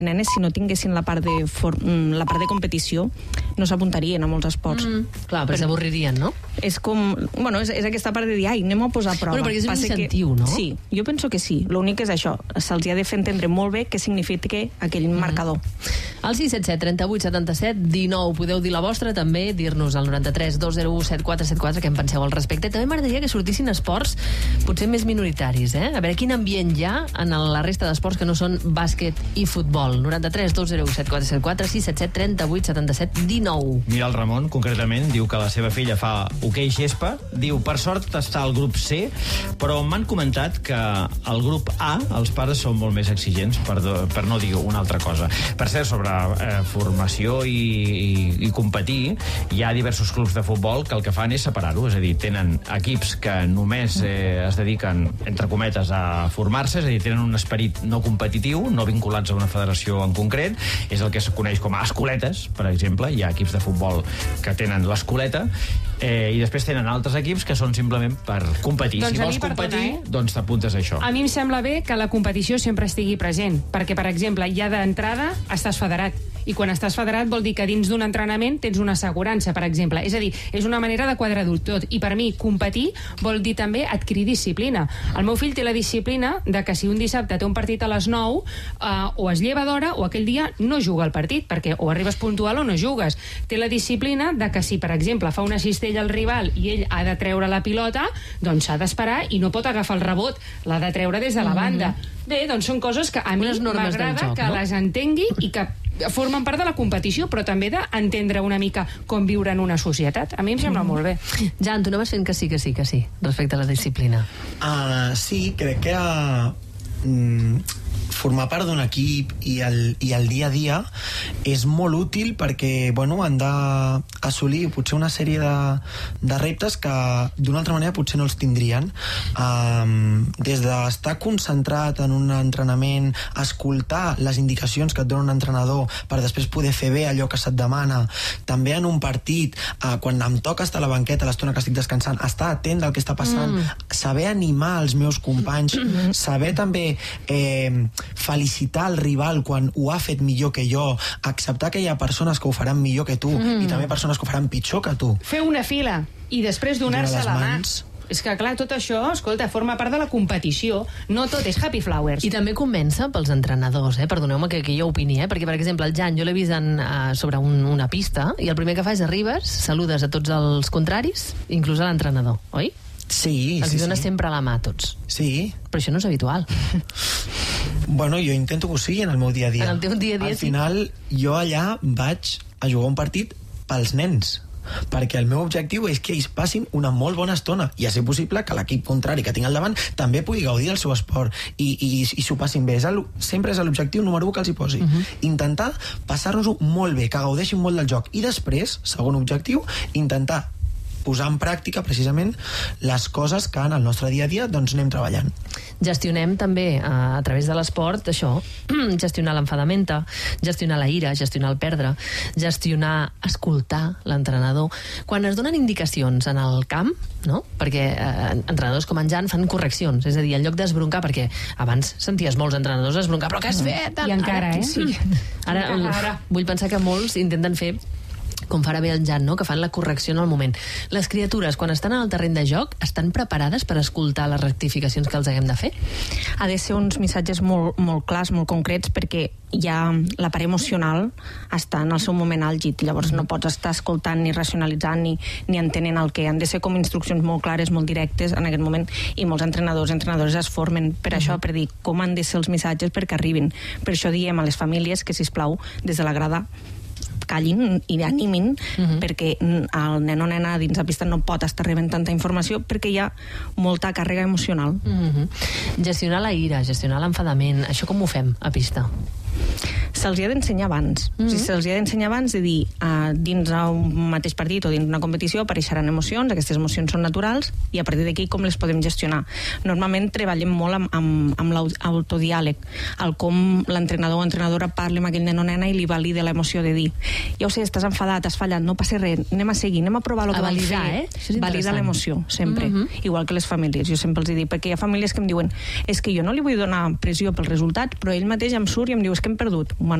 nenes, si no tinguessin la part de competició, no s'apuntarien a molts esports. Clar, però s'avorririen, no? És com... Bueno, és aquesta part de dir, ai, anem a posar a prova. Bueno, perquè és un incentiu, no? Sí, jo penso que sí. L'únic és això, se'ls ha de fer entendre molt bé què significa aquell marcador. Al 677 38 77 19 podeu dir la vostra, també dir-nos al 93 201 7474 què en penseu al respecte. També m'agradaria que sortissin esports potser més minoritaris, A veure quin ambient hi ha en la resta d'esports que no són bàsquet i futbol. 93 201 7474 677 38 77 19. Mira, el Ramon, concretament, diu que la seva filla fa hoquei gespa. Diu, per sort està al grup C, però m'han comentat que al grup A els pares són molt més exigents, per no dir una altra cosa. Per cert, sobre formació i competir, hi ha diversos clubs de futbol que el que fan és separar-ho, és a dir, tenen equips que només es dediquen, entre cometes, a formar-se, és a dir, tenen un esperit no competitiu, no vinculats a una federació en concret, és el que es coneix com a escoletes, per exemple. Hi ha equips de futbol que tenen l'escoleta, i després tenen altres equips que són simplement per competir. Doncs si vols competir, doncs t'apuntes a això. A mi em sembla bé que la competició sempre estigui present, perquè, per exemple, ja d'entrada estàs federat, i quan estàs federat vol dir que dins d'un entrenament tens una assegurança, per exemple. És a dir, és una manera de quadrar-ho tot. I per mi, competir vol dir també adquirir disciplina. El meu fill té la disciplina de que si un dissabte té un partit a les 9, o es lleva d'hora o aquell dia no juga al partit, perquè o arribes puntual o no jugues. Té la disciplina de que si, per exemple, fa una cistella al rival i ell ha de treure la pilota, doncs s'ha d'esperar i no pot agafar el rebot, l'ha de treure des de la banda. Bé, doncs són coses que a mi m'agrada que les entengui i que formen part de la competició, però també d'entendre una mica com viure en una societat. A mi em sembla molt bé. Jan, tu anaves fent que sí, respecte a la disciplina. Sí, crec que formar part d'un equip i el dia a dia és molt útil perquè, han d'assolir potser una sèrie de reptes que d'una altra manera potser no els tindrien. Des d'estar concentrat en un entrenament, escoltar les indicacions que et dona un entrenador per després poder fer bé allò que se't demana, també en un partit, quan em toca estar a la banqueta l'estona que estic descansant, estar atent del que està passant, saber animar els meus companys, saber també felicitar el rival quan ho ha fet millor que jo, acceptar que hi ha persones que ho faran millor que tu i també persones que ho faran pitjor que tu. Fer una fila i després donar-se la mà. És que, clar, tot això, escolta, forma part de la competició. No tot és happy flowers. I també comença pels entrenadors, Perdoneu-me que jo opini, perquè, per exemple, el Jan, jo l'he vist sobre una pista i el primer que fa és arribes, saludes a tots els contraris, inclús a l'entrenador, oi? Sí, els dones sempre la mà a tots. Sí. Però això no és habitual. Jo intento que ho sigui en el meu dia a dia. En el teu dia a dia, al final, jo allà vaig a jugar un partit pels nens, perquè el meu objectiu és que ells passin una molt bona estona i a ser possible que l'equip contrari que tinc al davant també pugui gaudir del seu esport i s'ho passin bé. Sempre és l'objectiu número 1 que els hi posi. Intentar passar-nos-ho molt bé, que gaudeixin molt del joc. I després, segon objectiu, intentar posar en pràctica precisament les coses que en el nostre dia a dia doncs anem treballant. Gestionem també a través de l'esport això, gestionar l'enfadamenta, gestionar la ira, gestionar el perdre, gestionar escoltar l'entrenador. Quan es donen indicacions en el camp, no? Perquè entrenadors com en Jan fan correccions, és a dir, en lloc d'esbroncar, perquè abans senties molts entrenadors esbroncar, però què has fet? I encara, Sí. Ara vull pensar que molts intenten fer com farà bé el Jan, no? Que fan la correcció en el moment. Les criatures, quan estan en el terreny de joc, estan preparades per escoltar les rectificacions que els haguem de fer? Ha de ser uns missatges molt, molt clars, molt concrets, perquè ja la part emocional està en el seu moment àlgid. Llavors no pots estar escoltant ni racionalitzant ni entenent el que han de ser com instruccions molt clares, molt directes en aquest moment, i molts entrenadors es formen per això, per dir com han de ser els missatges perquè arribin. Per això diem a les famílies que, sisplau, des de la grada callin i animin, perquè el nen o nena dins la pista no pot estar rebent tanta informació perquè hi ha molta càrrega emocional. Gestionar la ira, gestionar l'enfadament, això com ho fem a pista? Se'ls hi ha d'ensenyar abans. O sigui, se'ls hi ha d'ensenyar abans de dir, dins un mateix partit o dins una competició apareixeran emocions, aquestes emocions són naturals, i a partir d'aquí com les podem gestionar. Normalment treballem molt amb l'autodiàleg, el com l'entrenador o entrenadora parla amb aquell nen o nena i li valida l'emoció de dir, ja ho sé, estàs enfadat, has fallat, no passa res, anem a seguir, anem a provar el que vam fer. Valida l'emoció, sempre. Igual que les famílies, jo sempre els dic, perquè hi ha famílies que em diuen, és que jo no li vull donar pressió pel resultat, però ell mateix em surt i em diu, és que hem perdut. Un